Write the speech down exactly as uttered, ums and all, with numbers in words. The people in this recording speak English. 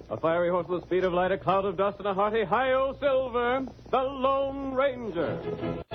A fiery horse with the speed of light, a cloud of dust, and a hearty hi-yo Silver, the Lone Ranger.